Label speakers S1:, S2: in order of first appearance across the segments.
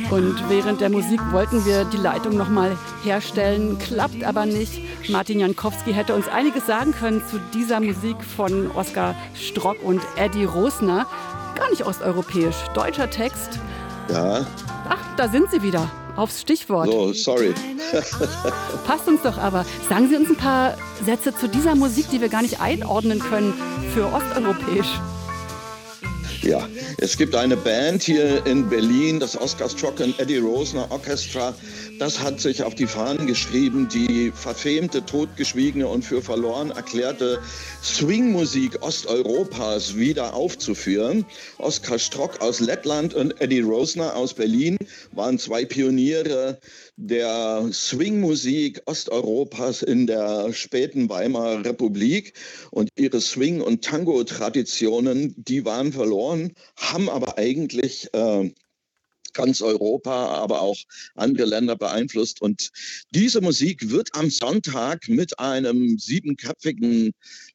S1: Und während der Musik wollten wir die Leitung nochmal herstellen, klappt aber nicht. Martin Jankowski hätte uns einiges sagen können zu dieser Musik von Oskar Strock und Eddie Rosner. Gar nicht osteuropäisch, deutscher Text.
S2: Ja.
S1: Ach, da sind Sie wieder. Aufs Stichwort.
S2: So, sorry.
S1: Passt uns doch aber. Sagen Sie uns ein paar Sätze zu dieser Musik, die wir gar nicht einordnen können für osteuropäisch.
S2: Ja, es gibt eine Band hier in Berlin, das Oskar Strock und Eddie Rosner Orchestra. Das hat sich auf die Fahnen geschrieben, die verfemte, totgeschwiegene und für verloren erklärte Swingmusik Osteuropas wieder aufzuführen. Oskar Strock aus Lettland und Eddie Rosner aus Berlin waren zwei Pioniere der Swingmusik Osteuropas in der späten Weimarer Republik. Und ihre Swing- und Tango-Traditionen, die waren verloren, haben aber eigentlich ganz Europa, aber auch andere Länder beeinflusst. Und diese Musik wird am Sonntag mit einem 7-köpfigen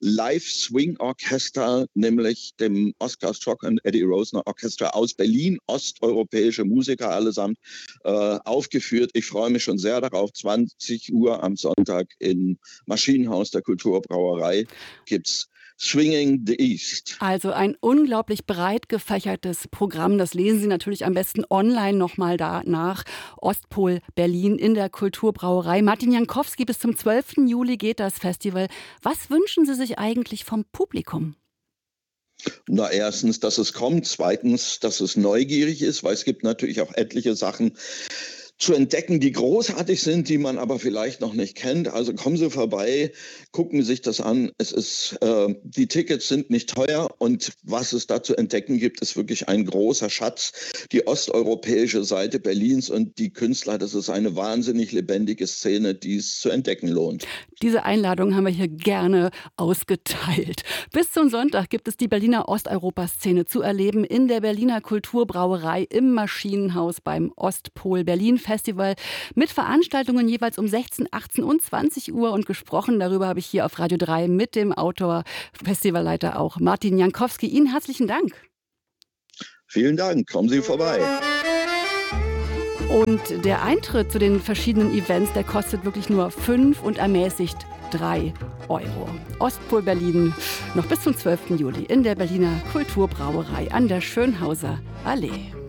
S2: Live-Swing-Orchester, nämlich dem Oskar Strock und Eddie Rosner Orchestra aus Berlin, osteuropäische Musiker allesamt, aufgeführt. Ich freue mich schon sehr darauf. 20 Uhr am Sonntag im Maschinenhaus der Kulturbrauerei gibt's Swinging the East.
S1: Also ein unglaublich breit gefächertes Programm. Das lesen Sie natürlich am besten online nochmal danach. Ostpol Berlin in der Kulturbrauerei. Martin Jankowski, bis zum 12. Juli geht das Festival. Was wünschen Sie sich eigentlich vom Publikum?
S2: Na, erstens, dass es kommt. Zweitens, dass es neugierig ist, weil es gibt natürlich auch etliche Sachen zu entdecken, die großartig sind, die man aber vielleicht noch nicht kennt. Also kommen Sie vorbei, gucken Sie sich das an. Die Tickets sind nicht teuer und was es da zu entdecken gibt, ist wirklich ein großer Schatz. Die osteuropäische Seite Berlins und die Künstler, das ist eine wahnsinnig lebendige Szene, die es zu entdecken lohnt.
S1: Diese Einladung haben wir hier gerne ausgeteilt. Bis zum Sonntag gibt es die Berliner Osteuropa-Szene zu erleben in der Berliner Kulturbrauerei im Maschinenhaus beim Ostpol Berlin Festival mit Veranstaltungen jeweils um 16, 18 und 20 Uhr. Und gesprochen darüber habe ich hier auf Radio 3 mit dem Autor, Festivalleiter auch Martin Jankowski. Ihnen herzlichen Dank.
S2: Vielen Dank. Kommen Sie vorbei.
S1: Und der Eintritt zu den verschiedenen Events, der kostet wirklich nur 5 und ermäßigt 3 Euro. Ostpol Berlin noch bis zum 12. Juli in der Berliner Kulturbrauerei an der Schönhauser Allee.